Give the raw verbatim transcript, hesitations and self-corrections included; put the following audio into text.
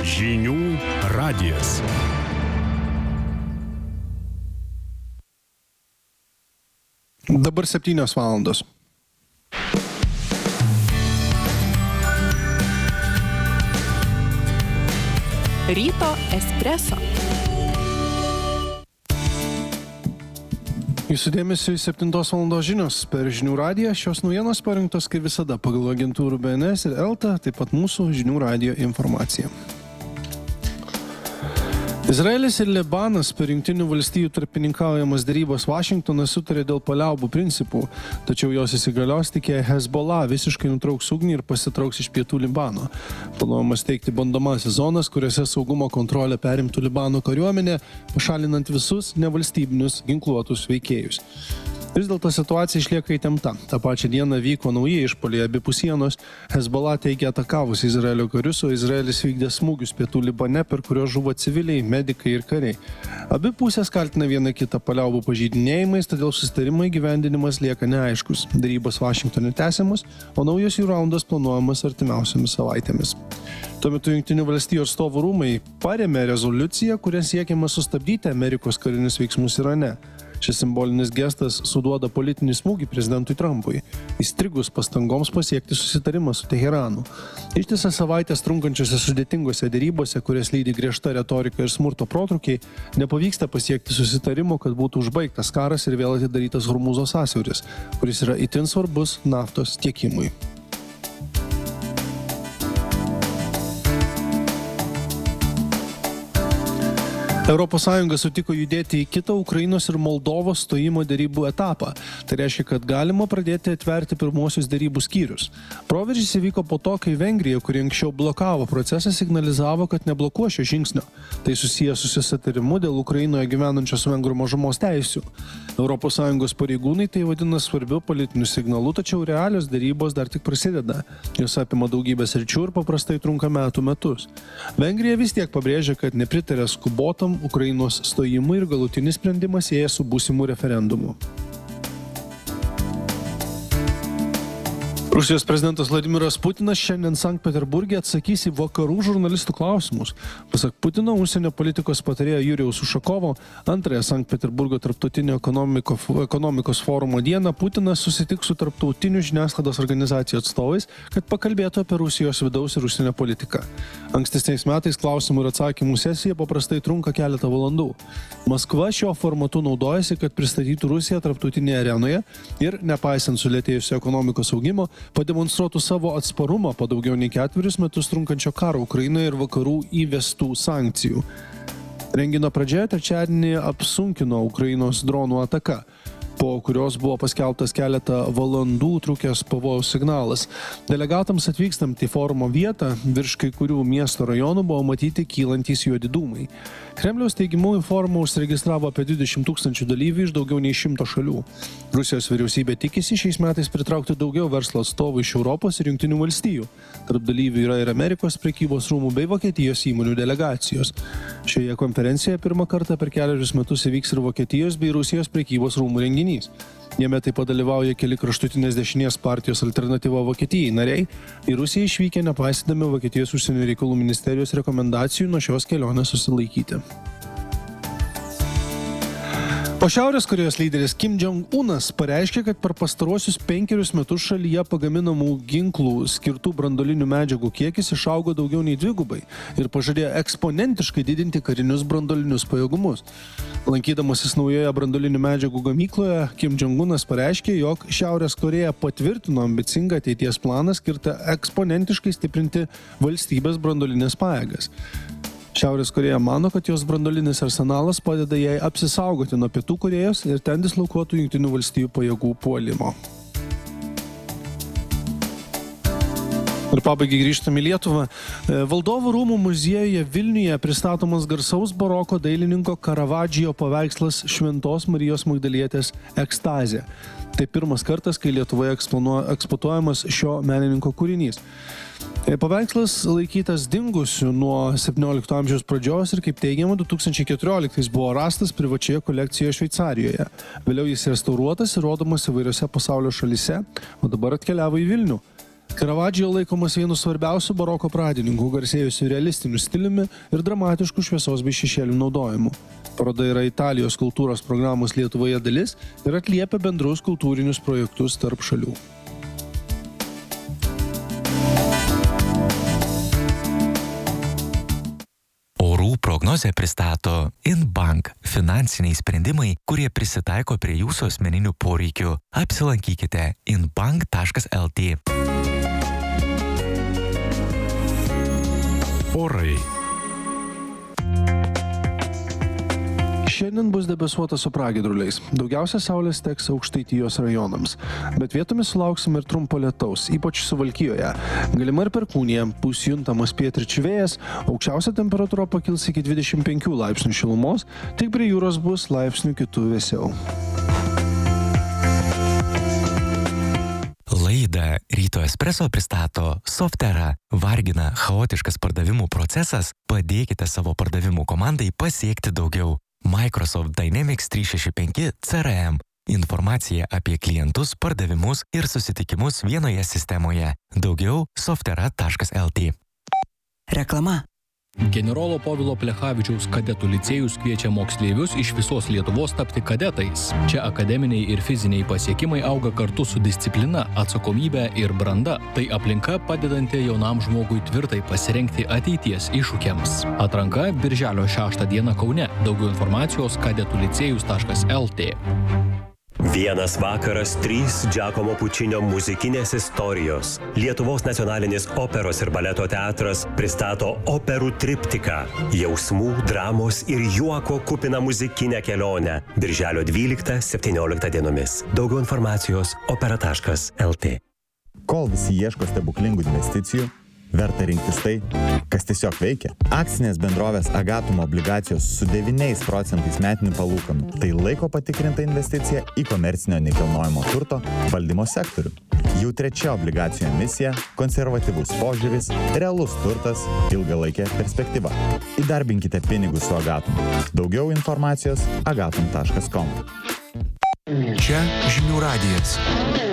Žinių radijas. Dabar septynios valandos. Ryto espreso. Jūsų dėmesio į septintos valandos žinios per Žinių radiją. Šios naujienos parinktos kaip visada pagal agentūrų B N S ir Elta, taip pat mūsų Žinių radijo informacija. Izraelis ir Libanas per Jungtinių valstijų tarpininkaujamas derybas Vašingtonas sutarė dėl paliaubų principų, tačiau jos įsigalios tik jei Hezbollah visiškai nutrauks ugnį ir pasitrauks iš pietų Libano. Planuojama steigti bandomąsias zonas, kuriuose saugumo kontrolę perimtų Libano kariuomenė, pašalinant visus nevalstybinius ginkluotus veikėjus. Vis dėlto situacija išlieka įtempta. Ta pačią dieną vyko nauji išpuoliai abipus sienos. Hezbollah teigia atakavusi Izraelio karius, o Izraelis vykdė smūgius pietų Libane, per kuriuos žuvo civiliai, medikai ir kariai. Abi pusės kaltina vieną kitą paliaubų pažeidinėjimais, todėl susitarimo įgyvendinimas lieka neaiškus. Darybos Vašingtone tęsiamos, o naujas jų raundas planuojamas artimiausiamis savaitėmis. Tuo metu Jungtinių valstijų atstovų rūmai parėmė rezoliuciją, kuria siekiama sustabdyti Amerikos karinius veiksmus Irane. Šis simbolinis gestas suduoda politinį smūgį prezidentui Trumpui, įstrigus pastangoms pasiekti susitarimą su Teheranu. Ištisas savaitės trunkančiose sudėtingose derybose, kurias lydi griežta retorika ir smurto protrūkiai, nepavyksta pasiekti susitarimo, kad būtų užbaigtas karas ir vėl atidarytas Hormūzo sąsiauris, kuris yra itin svarbus naftos tiekimui. Europos Sąjunga sutiko judėti į kitą Ukrainos ir Moldovos stojimo derybų etapą. Tai reiškia, kad galima pradėti atverti pirmuosius derybų skyrius. Proveržis įvyko po to, kai Vengrija, kuri anksčiau blokavo procesą, signalizavo, kad neblokuos šio žingsnio. Tai susijęs su susitarimu dėl Ukrainoje gyvenančios vengrų mažumos teisių. Europos Sąjungos pareigūnai tai vadina svarbiu politiniu signalu, tačiau realios derybos dar tik prasideda. Jos apima daugybę sričių ir paprastai trunka metų metus. Vengrija vis tiek pabrėžia, kad nepritarė skubotam Ukrainos stojimui ir galutinį sprendimą sieja su būsimu referendumu. Rusijos prezidentas Vladimiras Putinas šiandien Sankt Peterburge atsakys į vakarų žurnalistų klausimus. Pasak Putino, užsienio politikos patarėjo Jurijaus Ušakovo, antrąją Sankt Peterburgo tarptautinio ekonomiko, ekonomikos forumo dieną Putinas susitiks su tarptautinių žiniasklaidos organizacijų atstovais, kad pakalbėtų apie Rusijos vidaus ir užsienio politiką. Ankstesniais metais klausimų ir atsakymų sesija paprastai trunka keletą valandų. Maskva šio formatu naudojasi, kad pristatytų Rusiją tarptautinėje arenoje ir, nepaisant sulėtėjusio ekonomikos augimo, pademonstruotų savo atsparumą po daugiau nei ketverius metus trunkančio karo Ukrainoje ir vakarų įvestų sankcijų. Renginio pradžioje trečiadienį apsunkino Ukrainos dronų ataka, po kurios buvo paskelbtas keletą valandų trukęs pavojaus signalas. Delegatams atvykstant į forumo vietą, virš kai kurių miesto rajonų buvo matyti kylantys juodi dūmai. Kremliaus teigimu į forumą užsiregistravo apie dvidešimt tūkstančių dalyvių iš daugiau nei šimto šalių. Rusijos vyriausybė tikisi šiais metais pritraukti daugiau verslo atstovų iš Europos ir Jungtinių valstijų. Tarp dalyvių yra ir Amerikos prekybos rūmų bei Vokietijos įmonių delegacijos. Šioje konferencijoje pirmą kartą per keliarius metus įvyks ir Vokietijos bei Rusijos prekybos rūmų renginys. Jame taip pat dalyvauja keli kraštutinės dešinės partijos Alternatyva Vokietijai nariai. Į Rusiją išvykę nepaisydami Vokietijos užsienio reikalų ministerijos rekomendacijų nuo šios kelionės susilaikyti. O Šiaurės Korėjos lyderis Kim Jong-unas pareiškė, kad per pastaruosius penkerius metus šalyje pagaminamų ginklų skirtų branduolinių medžiagų kiekis išaugo daugiau nei dvigubai ir pažadėjo eksponentiškai didinti karinius branduolinius pajėgumus. Lankydamasis naujoje branduolinių medžiagų gamykloje, Kim Jong-unas pareiškė, jog Šiaurės Korėja patvirtino ambicingą ateities planą skirtą eksponentiškai stiprinti valstybės branduolinės pajėgas. Šiaurės Korėja mano, kad jos branduolinis arsenalas padeda jai apsisaugoti nuo Pietų Korėjos ir ten dislokuotų Jungtinių valstijų pajėgų puolimo. Ir pabaigai grįžtame į Lietuvą. Valdovų rūmų muziejuje Vilniuje pristatomas garsaus baroko dailininko Karavadžijo paveikslas Šventos Marijos Magdalietės Ekstazė. Tai pirmas kartas, kai Lietuvoje eksponuojamas šio menininko kūrinys. Paveikslas laikytas dingusiu nuo septyniolikto amžiaus pradžios ir, kaip teigiama, du tūkstančiai keturioliktais buvo rastas privačioje kolekcijoje Šveicarijoje. Vėliau jis restauruotas ir rodomas įvairiose pasaulio šalyse, o dabar atkeliavo į Vilnių. Karavadžio laikomas vienu svarbiausių baroko pradininkų, garsėjusių realistiniu stiliumi ir dramatiškų šviesos bei šešėlių naudojimu. Paroda yra Italijos kultūros programos Lietuvoje dalis ir atliepia bendrus kultūrinius projektus tarp šalių. Orų prognozę pristato InBank – finansiniai sprendimai, kurie prisitaiko prie jūsų asmeninių poreikių. Apsilankykite inbank taškas lt. Orai. Šiandien bus debesuota su pragiedruliais. Daugiausia saulės teks Aukštaitijos rajonams. Bet vietomis sulauksime ir trumpo lietaus, ypač Suvalkijoje. Galima ir perkūnija, pūs juntamas pietryčių vėjas, aukščiausia temperatūra pakils iki dvidešimt penkių laipsnių šilumos, tik prie jūros bus laipsnių kitų vėsiau. Laidą Ryto espreso pristato Softera. Vargina chaotiškas pardavimų procesas, padėkite savo pardavimų komandai pasiekti daugiau. Microsoft Dynamics trys šeši penki C R M. Informacija apie klientus, pardavimus ir susitikimus vienoje sistemoje. Daugiau softera taškas lt. Reklama. Generolo Povilo Plechavičiaus kadetų licėjus kviečia moksleivius iš visos Lietuvos tapti kadetais. Čia akademiniai ir fiziniai pasiekimai auga kartu su disciplina, atsakomybė ir branda. Tai aplinka padedanti jaunam žmogui tvirtai pasirengti ateities iššūkiams. Atranka birželio šeštą dieną Kaune. Daugiau informacijos kadetų licėjus taškas lt. Vienas vakaras, trys Giacomo Pučinio muzikinės istorijos. Lietuvos nacionalinis operos ir baleto teatras pristato operų triptiką. Jausmų, dramos ir juoko kupina muzikinę kelionę. Birželio dvyliktą septynioliktą dienomis. Daugiau informacijos opera taškas lt. Kol visi ieško stebuklingų investicijų, verta rinktis tai, kas tiesiog veikia. Akcinės bendrovės Agatum obligacijos su devyniais procentais metinių palūkanų. Tai laiko patikrinta investicija į komercinio nekilnojamo turto valdymo sektorių. Jau trečia obligacijų emisija, konservatyvus požiūris, realus turtas, ilgalaikė perspektyva. Įdarbinkite pinigus su Agatum. Daugiau informacijos agatum taškas com. Čia žinių radijas.